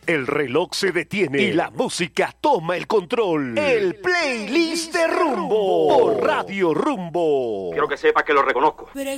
El reloj se detiene y la música toma el control. El playlist de Rumbo por Radio Rumbo. Quiero que sepa que lo reconozco.